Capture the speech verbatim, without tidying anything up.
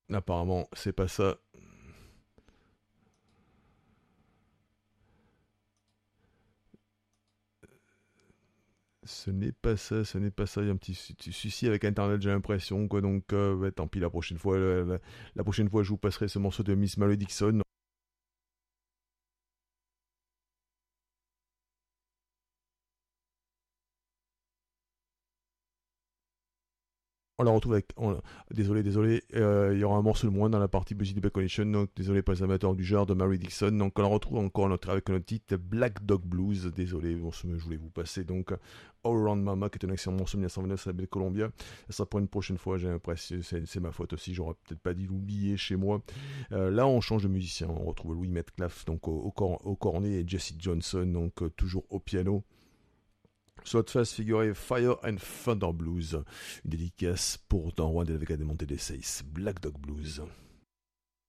Apparemment, c'est pas ça. Ce n'est pas ça, ce n'est pas ça. Il y a un petit, su- petit souci avec Internet, j'ai l'impression, quoi. Donc, euh, ouais, tant pis, la prochaine fois, la, la- la prochaine fois, je vous passerai ce morceau de Miss Molly Dixon. On la retrouve avec. on- désolé, désolé. euh, il y aura un morceau de moins dans la partie Busy Back Connection. Donc, désolé pour les amateurs du genre de Mary Dixon. Donc, on la retrouve encore notre, avec notre titre Black Dog Blues. Désolé, bon, je voulais vous passer. Donc, All Around Mama, qui est un excellent morceau de mille neuf cent vingt-neuf, ça s'appelle Columbia. Ça sera pour une prochaine fois. J'ai l'impression, c'est, c'est ma faute aussi. J'aurais peut-être pas dit l'oublier chez moi. Euh, là, on change de musicien. On retrouve Louis Metcalf, donc au, au, cor- au cornet, et Jesse Johnson, donc euh, toujours au piano. Sur votre face figurez Fire and Thunder Blues, une dédicace pour Don Juan de la Vega de Monte de Seis, Black Dog Blues.